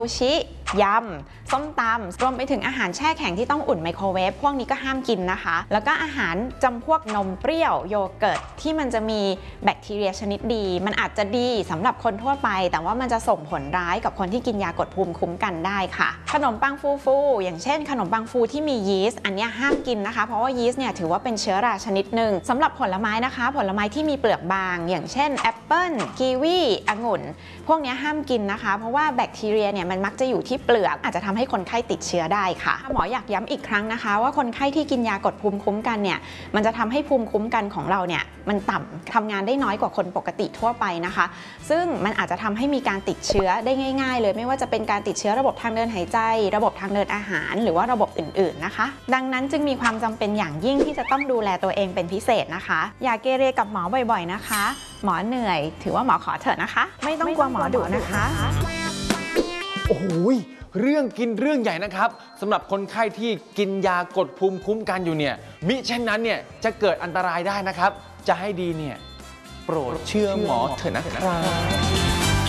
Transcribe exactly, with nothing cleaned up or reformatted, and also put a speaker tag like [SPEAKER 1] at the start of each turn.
[SPEAKER 1] ซูชิยำส้มตำรวมไปถึงอาหารแช่แข็งที่ต้องอุ่นไมโครเวฟพวกนี้ก็ห้ามกินนะคะแล้วก็อาหารจำพวกนมเปรี้ยวโยเกิร์ตที่มันจะมีแบคทีเรียชนิดดีมันอาจจะดีสำหรับคนทั่วไปแต่ว่ามันจะส่งผลร้ายกับคนที่กินยากดภูมิคุ้มกันได้ค่ะขนมปังฟูๆอย่างเช่นขนมปังฟูที่มียีสต์อันนี้ห้ามกินนะคะเพราะว่ายีสต์เนี่ยถือว่าเป็นเชื้อราชนิดหนึ่งสำหรับผลไม้นะคะผลไม้ที่มีเปลือกบางอย่างเช่นแอปเปิ้ลกีวีองุ่นพวกนี้ห้ามกินนะคะเพราะว่าแบคทีเรียเนี่ยมันมักจะอยู่ที่เปลือกอาจจะทำให้คนไข้ติดเชื้อได้ค่ะหมออยากย้ำอีกครั้งนะคะว่าคนไข้ที่กินยากดภูมิคุ้มกันเนี่ยมันจะทำให้ภูมิคุ้มกันของเราเนี่ยมันต่ำทำงานได้น้อยกว่าคนปกติทั่วไปนะคะซึ่งมันอาจจะทำให้มีการติดเชื้อได้ง่ายๆเลยไม่ว่าจะเป็นการติดเชื้อระบบทางเดินหายใจระบบทางเดินอาหารหรือว่าระบบอื่นๆนะคะดังนั้นจึงมีความจำเป็นอย่างยิ่งที่จะต้องดูแลตัวเองเป็นพิเศษนะคะอย่าเกเรกับหมอบ่อยๆนะคะหมอเหนื่อยถือว่าหมอขอเถอะนะคะไม่ต้องกลัวหมอดุนะคะ
[SPEAKER 2] โอ้โหเรื่องกินเรื่องใหญ่นะครับสำหรับคนไข้ที่กินยากดภูมิคุ้มกันอยู่เนี่ยมิเช่นนั้นเนี่ยจะเกิดอันตรายได้นะครับจะให้ดีเนี่ยโปรดเชื่อหมอเถอะนะครับ